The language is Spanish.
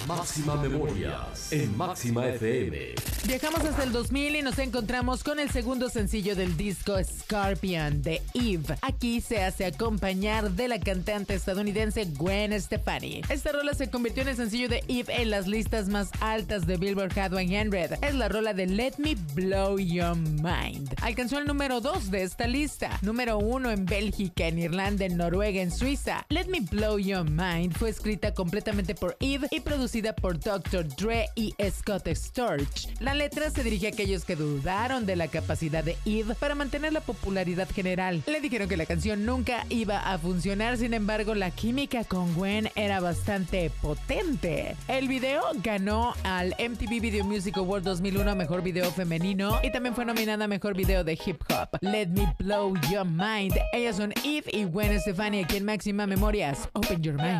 Máxima Memorias en Máxima FM. Viajamos hasta el 2000 y nos encontramos con el segundo sencillo del disco Scorpion de Eve. Aquí se hace acompañar de la cantante estadounidense Gwen Stefani. Esta rola se convirtió en el sencillo de Eve en las listas más altas de Billboard Hot 100. Es la rola de Let Me Blow Your Mind. Alcanzó el número 2 de esta lista, número 1 en Bélgica, en Irlanda, en Noruega, en Suiza. Let Me Blow Your Mind fue escrita completamente por Eve y producida por Dr. Dre y Scott Storch. La letra se dirige a aquellos que dudaron de la capacidad de Eve para mantener la popularidad general. Le dijeron que la canción nunca iba a funcionar, sin embargo, la química con Gwen era bastante potente. El video ganó al MTV Video Music Award 2001 a Mejor Video Femenino y también fue nominada a Mejor Video de Hip Hop. Let Me Blow Your Mind. Ellas son Eve y Gwen Stefani aquí en Máxima Memorias. Open Your Mind.